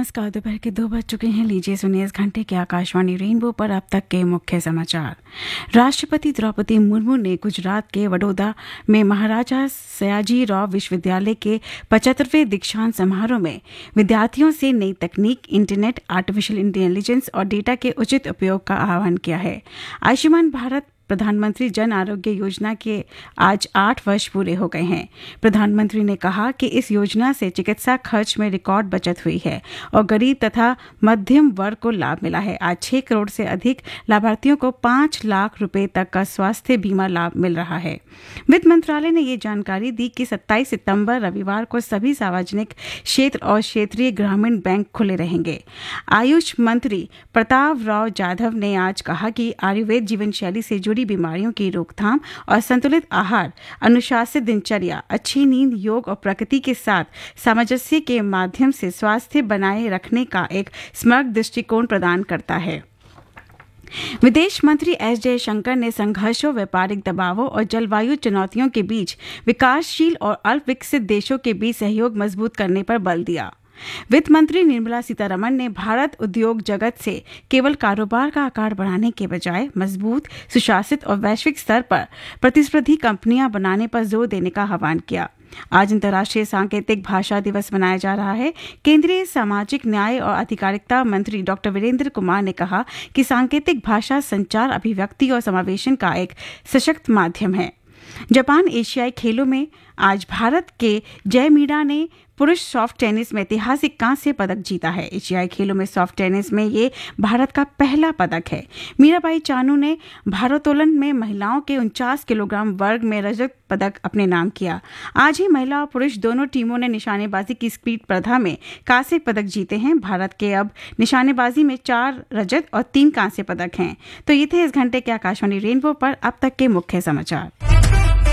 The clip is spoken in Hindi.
नमस्कार। दोपहर के 2 बज चुके हैं। लीजिए सुनिए इस घंटे के आकाशवाणी रेनबो पर अब तक के मुख्य समाचार। राष्ट्रपति द्रौपदी मुर्मू ने गुजरात के वडोदरा में महाराजा सयाजीराव विश्वविद्यालय के 75वें दीक्षांत समारोह में विद्यार्थियों से नई तकनीक, इंटरनेट, आर्टिफिशियल इंटेलिजेंस और डेटा के उचित उपयोग का आह्वान किया है। आयुष्मान भारत प्रधानमंत्री जन आरोग्य योजना के आज 8 वर्ष पूरे हो गए हैं। प्रधानमंत्री ने कहा कि इस योजना से चिकित्सा खर्च में रिकॉर्ड बचत हुई है और गरीब तथा मध्यम वर्ग को लाभ मिला है। आज 6 करोड़ से अधिक लाभार्थियों को 5 लाख रुपए तक का स्वास्थ्य बीमा लाभ मिल रहा है। वित्त मंत्रालय ने ये जानकारी दी कि 27 सितंबर रविवार को सभी सार्वजनिक क्षेत्र और क्षेत्रीय ग्रामीण बैंक खुले रहेंगे। आयुष मंत्री प्रताप राव जाधव ने आज कहा कि आयुर्वेद जीवन शैली से जुड़ी बीमारियों की रोकथाम और संतुलित आहार, अनुशासित दिनचर्या, अच्छी नींद, योग और प्रकृति के साथ सामंजस्य के माध्यम से स्वास्थ्य बनाए रखने का एक समग्र दृष्टिकोण प्रदान करता है। विदेश मंत्री एस जयशंकर ने संघर्षों, व्यापारिक दबावों और जलवायु चुनौतियों के बीच विकासशील और अल्पविकसित देशों के बीच सहयोग मजबूत करने पर बल दिया। वित्त मंत्री निर्मला सीतारमण ने भारत उद्योग जगत से केवल कारोबार का आकार बढ़ाने के बजाय मजबूत, सुशासित और वैश्विक स्तर पर प्रतिस्पर्धी कंपनियां बनाने पर जोर देने का आह्वान किया। आज अंतर्राष्ट्रीय सांकेतिक भाषा दिवस मनाया जा रहा है। केंद्रीय सामाजिक न्याय और अधिकारिता मंत्री डॉक्टर वीरेंद्र कुमार ने कहा कि सांकेतिक भाषा संचार, अभिव्यक्ति और समावेशन का एक सशक्त माध्यम है। जापान एशियाई खेलों में आज भारत के जय मीणा ने पुरुष सॉफ्ट टेनिस में ऐतिहासिक कांस्य पदक जीता है। एशियाई खेलों में सॉफ्ट टेनिस में ये भारत का पहला पदक है। मीराबाई चानू ने भारोत्तोलन में महिलाओं के 49 किलोग्राम वर्ग में रजत पदक अपने नाम किया। आज ही महिला और पुरुष दोनों टीमों ने निशानेबाजी की स्पीड स्पर्धा में कांस्य पदक जीते हैं। भारत के अब निशानेबाजी में 4 रजत और 3 कांस्य पदक हैं। तो ये थे इस घंटे के आकाशवाणी रेनबो पर अब तक के मुख्य समाचार।